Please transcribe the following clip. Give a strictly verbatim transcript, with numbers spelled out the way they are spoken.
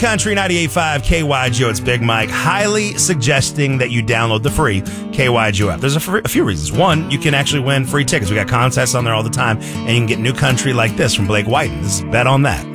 Country ninety-eight point five K Y G O. It's Big Mike. Highly suggesting that you download the free K Y G O app. There's a, fr- a few reasons. One, you can actually win free tickets. We got contests on there all the time, and you can get new country like this from Blake Whiten. This is Bet on that.